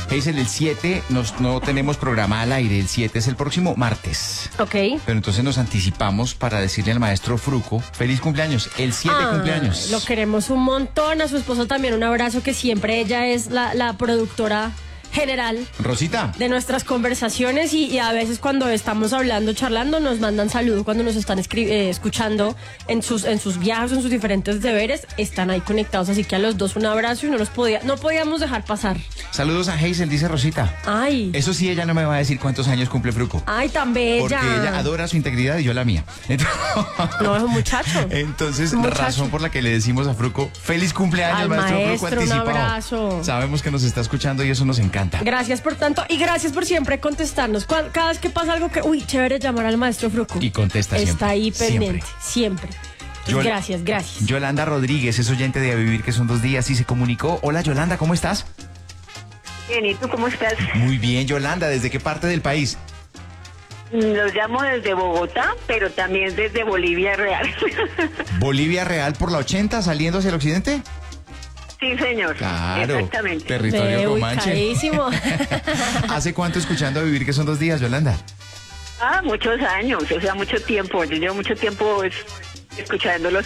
Hazel, el 7 no tenemos programa al aire, el 7 es el próximo martes. Ok. Pero entonces nos anticipamos para decirle al maestro Fruco, feliz cumpleaños, el 7 cumpleaños. Lo queremos un montón, a su esposo también un abrazo, que siempre ella es la productora general Rosita. de nuestras conversaciones y a veces cuando estamos hablando, charlando, nos mandan saludos cuando nos están escuchando en sus viajes, en sus diferentes deberes, están ahí conectados, así que a los dos un abrazo y no podíamos dejar pasar. Saludos a Hazel, dice Rosita. Ay. Eso sí, ella no me va a decir cuántos años cumple Fruco. Ay, tan bella. Porque ella adora su integridad y yo la mía. No, es un muchacho. Entonces, razón por la que le decimos a Fruco, feliz cumpleaños, al maestro Fruco maestro, anticipado. un abrazo. Sabemos que nos está escuchando y eso nos encanta. Gracias por tanto y gracias por siempre contestarnos. Cada vez que pasa algo que, chévere, llamar al maestro Fruco. Y contesta siempre. Está ahí pendiente, siempre. Gracias. Yolanda Rodríguez es oyente de A Vivir, que son 2 días, y se comunicó. Hola, Yolanda, ¿cómo estás? Bien, ¿y tú cómo estás? Muy bien, Yolanda, ¿desde qué parte del país? Los llamo desde Bogotá, pero también desde Bolivia Real. ¿Bolivia Real por la 80 saliendo hacia el occidente? Sí, señor. Claro. Exactamente. Territorio Comanche. Ubicadísimo. ¿Hace cuánto escuchando A Vivir, que son 2 días, Yolanda? Muchos años, o sea, mucho tiempo. Yo llevo mucho tiempo escuchándolos.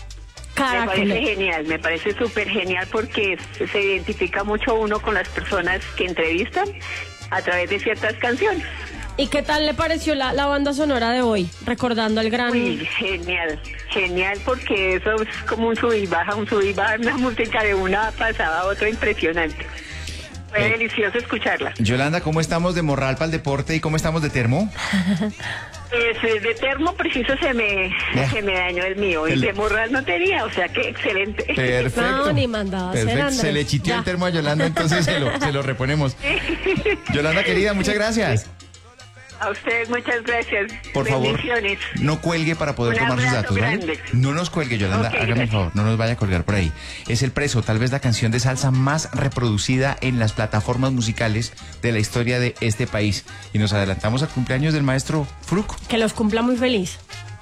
Me parece súper genial porque se identifica mucho uno con las personas que entrevistan a través de ciertas canciones. ¿Y qué tal le pareció la banda sonora de hoy? Recordando el gran... Uy, genial, porque eso es como un sub y baja, una música de una pasada a otra impresionante. Fue delicioso escucharla. Yolanda, ¿cómo estamos de morral para el deporte y cómo estamos de termo? De termo preciso se me dañó el mío y de morral no tenía, o sea que excelente. Perfecto. No, ni mandaba hacer, Perfecto. Andrés. Se le chiteó el termo a Yolanda, entonces se lo reponemos. Yolanda, querida, muchas gracias. A ustedes muchas gracias. Por favor, no cuelgue para poder tomar sus datos, ¿vale? No nos cuelgue, Yolanda, hágame el favor, no nos vaya a colgar por ahí. Es El Preso, tal vez la canción de salsa más reproducida en las plataformas musicales de la historia de este país. Y nos adelantamos al cumpleaños del maestro Fruco. Que los cumpla muy feliz.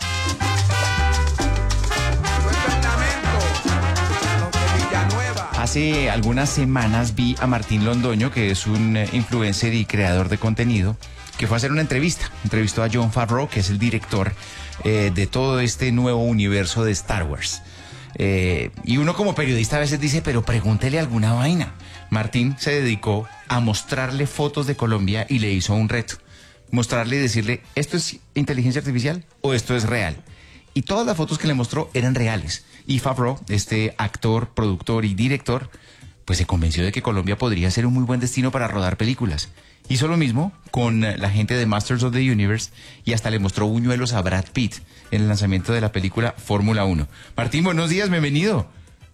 Hace algunas semanas vi a Martín Londoño, que es un influencer y creador de contenido, que fue a hacer una entrevista. Entrevistó a Jon Favreau, que es el director de todo este nuevo universo de Star Wars. Y uno como periodista a veces dice, pero pregúntele alguna vaina. Martín se dedicó a mostrarle fotos de Colombia y le hizo un reto. Mostrarle y decirle, ¿esto es inteligencia artificial o esto es real? Y todas las fotos que le mostró eran reales. Y Favreau, este actor, productor y director, pues se convenció de que Colombia podría ser un muy buen destino para rodar películas. Hizo lo mismo con la gente de Masters of the Universe y hasta le mostró buñuelos a Brad Pitt en el lanzamiento de la película Fórmula 1. Martín, buenos días, bienvenido.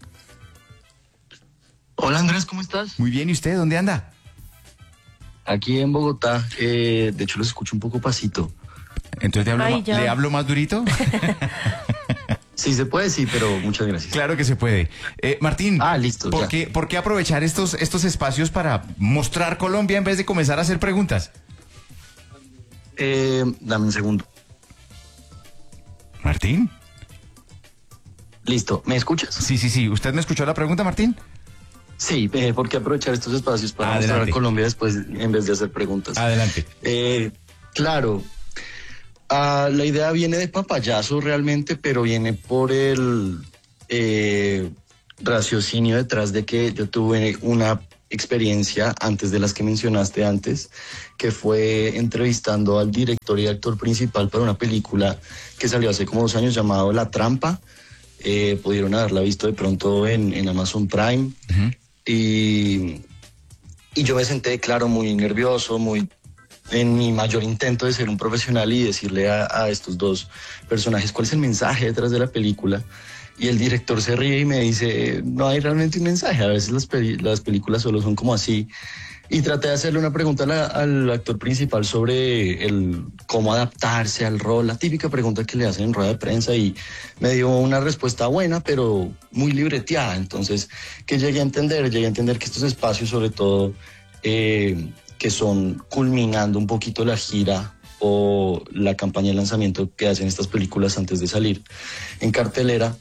Hola Andrés, ¿cómo estás? Muy bien, ¿y usted dónde anda? Aquí en Bogotá, de hecho los escucho un poco pasito. Entonces ¿le hablo más durito? Sí, se puede, sí, pero muchas gracias. Claro que se puede. Martín, listo, ¿por qué aprovechar estos espacios para mostrar Colombia en vez de comenzar a hacer preguntas? Dame un segundo. ¿Martín? Listo, ¿me escuchas? Sí. ¿Usted me escuchó la pregunta, Martín? Sí, ¿por qué aprovechar estos espacios para Adelante. mostrar a Colombia después en vez de hacer preguntas? Adelante. Claro. La idea viene de papayazo realmente, pero viene por el raciocinio detrás de que yo tuve una experiencia antes de las que mencionaste antes, que fue entrevistando al director y actor principal para una película que salió hace como 2 años llamado La Trampa. Pudieron haberla visto de pronto en Amazon Prime. Uh-huh. Y yo me senté, claro, muy nervioso, en mi mayor intento de ser un profesional y decirle a estos 2 personajes cuál es el mensaje detrás de la película. Y el director se ríe y me dice, no hay realmente un mensaje, a veces las películas solo son como así. Y traté de hacerle una pregunta al actor principal sobre cómo adaptarse al rol, la típica pregunta que le hacen en rueda de prensa, y me dio una respuesta buena, pero muy libreteada. Entonces, que llegué a entender que estos espacios, sobre todo, que son culminando un poquito la gira o la campaña de lanzamiento que hacen estas películas antes de salir en cartelera,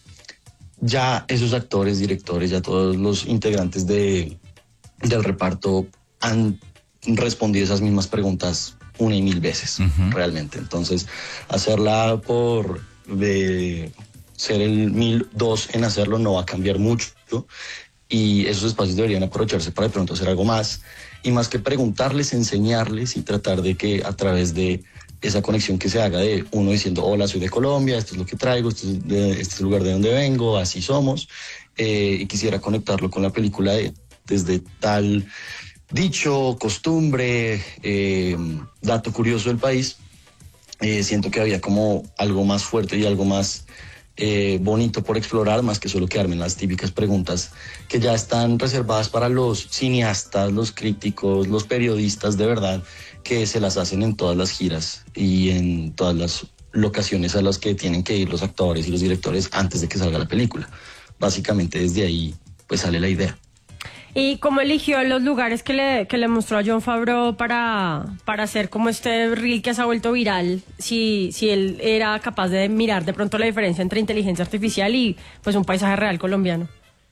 ya esos actores, directores, ya todos los integrantes del reparto han respondido esas mismas preguntas una y mil veces, realmente. Entonces, hacerla por ser el 1002 en hacerlo no va a cambiar mucho, y esos espacios deberían aprovecharse para de pronto hacer algo más, y más que preguntarles, enseñarles y tratar de que a través de esa conexión que se haga de uno diciendo, hola, soy de Colombia, esto es lo que traigo, este es el lugar de donde vengo, así somos, y quisiera conectarlo con la película desde tal dicho, costumbre, dato curioso del país. Siento que había como algo más fuerte y algo más bonito por explorar, más que solo quedarme en las típicas preguntas que ya están reservadas para los cineastas, los críticos, los periodistas de verdad, que se las hacen en todas las giras y en todas las locaciones a las que tienen que ir los actores y los directores antes de que salga la película. Básicamente desde ahí pues sale la idea. ¿Y cómo eligió los lugares que le mostró a Jon Favreau para hacer como este reel que se ha vuelto viral? Si él era capaz de mirar de pronto la diferencia entre inteligencia artificial y pues un paisaje real colombiano.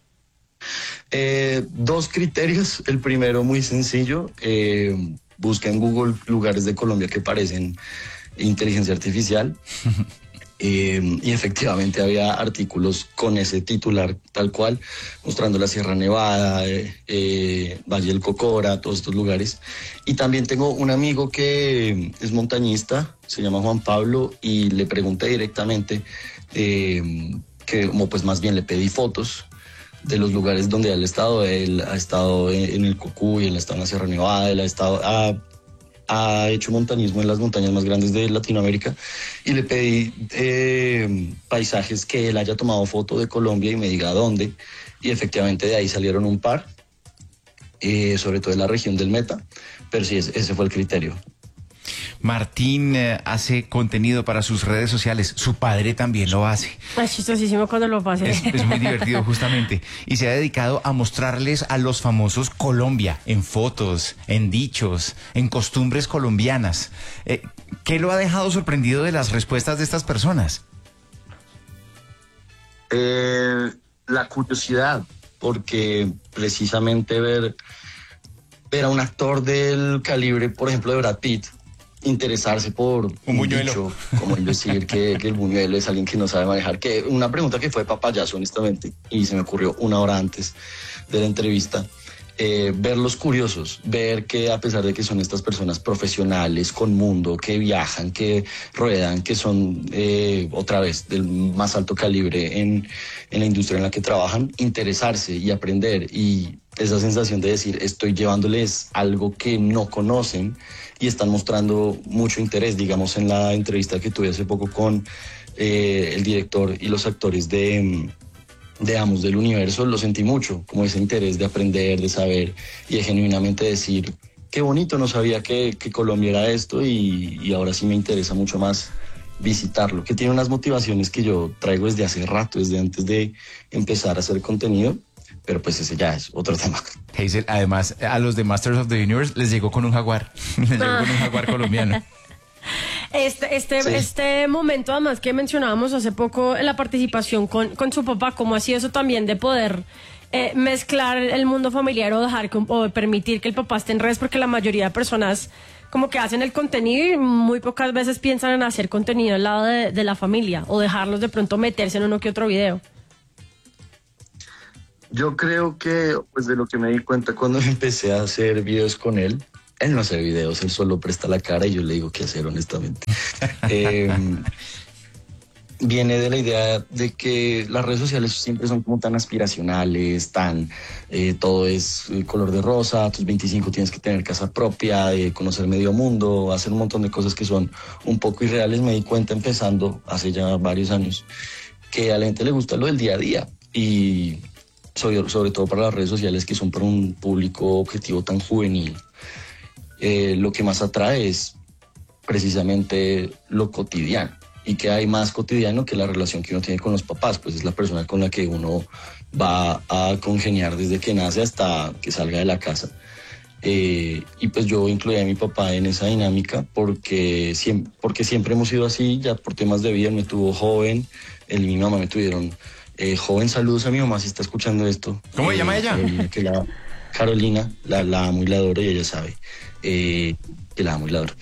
Dos criterios. El primero muy sencillo. Busca en Google lugares de Colombia que parecen inteligencia artificial. Y efectivamente había artículos con ese titular tal cual, mostrando la Sierra Nevada, Valle del Cocora, todos estos lugares. Y también tengo un amigo que es montañista, se llama Juan Pablo, y le pregunté directamente, que como pues más bien le pedí fotos de los lugares donde él ha estado en el Cocuy, él ha estado en la Sierra Nevada, él ha hecho montañismo en las montañas más grandes de Latinoamérica, y le pedí paisajes que él haya tomado foto de Colombia y me diga dónde, y efectivamente de ahí salieron un par, sobre todo en la región del Meta, pero sí, ese fue el criterio. Martín hace contenido para sus redes sociales, su padre también lo hace. Es chistosísimo cuando lo pase. Es muy divertido justamente, y se ha dedicado a mostrarles a los famosos Colombia, en fotos, en dichos, en costumbres colombianas. ¿Qué lo ha dejado sorprendido de las respuestas de estas personas? La curiosidad, porque precisamente ver a un actor del calibre, por ejemplo, de Brad Pitt, interesarse por un buñuelo, dicho, como decir que el buñuelo es alguien que no sabe manejar, que una pregunta que fue papayazo honestamente, y se me ocurrió una hora antes de la entrevista, verlos curiosos, ver que a pesar de que son estas personas profesionales, con mundo, que viajan, que ruedan, que son otra vez del más alto calibre en la industria en la que trabajan, interesarse y aprender, y esa sensación de decir estoy llevándoles algo que no conocen y están mostrando mucho interés. Digamos, en la entrevista que tuve hace poco con el director y los actores de Amos del Universo, lo sentí mucho, como ese interés de aprender, de saber y de genuinamente decir qué bonito, no sabía que Colombia era esto, y ahora sí me interesa mucho más visitarlo, que tiene unas motivaciones que yo traigo desde hace rato, desde antes de empezar a hacer contenido, pero pues ese ya es otro tema. Hazel, además, a los de Masters of the Universe les llegó con un jaguar, les llegó con un jaguar colombiano. Este momento, además, que mencionábamos hace poco en la participación con su papá, ¿cómo ha sido eso también de poder mezclar el mundo familiar o o permitir que el papá esté en redes? Porque la mayoría de personas como que hacen el contenido y muy pocas veces piensan en hacer contenido al lado de la familia, o dejarlos de pronto meterse en uno que otro video. Yo creo que, pues, de lo que me di cuenta cuando empecé a hacer videos con él no hace videos, él solo presta la cara y yo le digo qué hacer, honestamente. Viene de la idea de que las redes sociales siempre son como tan aspiracionales, todo es color de rosa, a tus 25 tienes que tener casa propia, conocer medio mundo, hacer un montón de cosas que son un poco irreales. Me di cuenta empezando hace ya varios años que a la gente le gusta lo del día a día, y sobre todo para las redes sociales, que son para un público objetivo tan juvenil. Lo que más atrae es precisamente lo cotidiano, y que hay más cotidiano que la relación que uno tiene con los papás, pues es la persona con la que uno va a congeniar desde que nace hasta que salga de la casa. Y pues yo incluí a mi papá en esa dinámica porque siempre hemos sido así, ya por temas de vida. Él me tuvo joven, él y mi mamá me tuvieron joven. Saludos a mi mamá si está escuchando esto. ¿Cómo se llama ella? Carolina, la amo y la adoro y ella sabe que la amo y la adoro.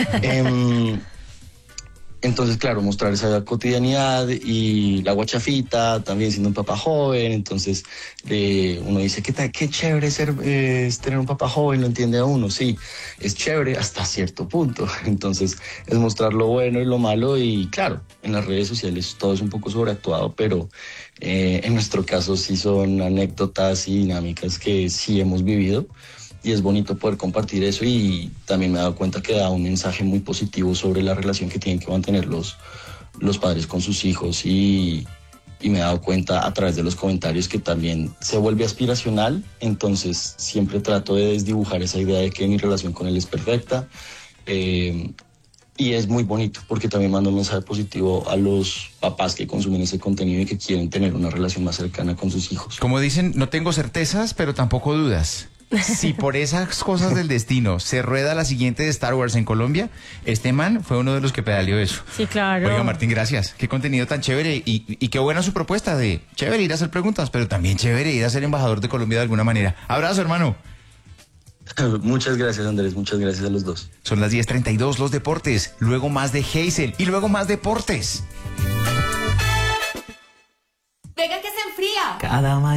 Entonces, claro, mostrar esa cotidianidad y la guachafita, también siendo un papá joven. Entonces, uno dice, qué chévere es tener un papá joven, lo entiende a uno. Sí, es chévere hasta cierto punto. Entonces, es mostrar lo bueno y lo malo. Y claro, en las redes sociales todo es un poco sobreactuado, pero en nuestro caso sí son anécdotas y dinámicas que sí hemos vivido. Y es bonito poder compartir eso, y también me he dado cuenta que da un mensaje muy positivo sobre la relación que tienen que mantener los padres con sus hijos, y me he dado cuenta a través de los comentarios que también se vuelve aspiracional. Entonces siempre trato de desdibujar esa idea de que mi relación con él es perfecta, y es muy bonito porque también manda un mensaje positivo a los papás que consumen ese contenido y que quieren tener una relación más cercana con sus hijos. Como dicen, no tengo certezas, pero tampoco dudas. Si por esas cosas del destino se rueda la siguiente de Star Wars en Colombia, este man fue uno de los que pedaleó eso. Sí, claro. Oiga, Martín, gracias. Qué contenido tan chévere, y qué buena su propuesta de chévere ir a hacer preguntas, pero también chévere ir a ser embajador de Colombia de alguna manera. Abrazo, hermano. Muchas gracias, Andrés. Muchas gracias a los dos. Son las 10:32, los deportes. Luego más de Hazel y luego más deportes. Venga que se enfría. Cada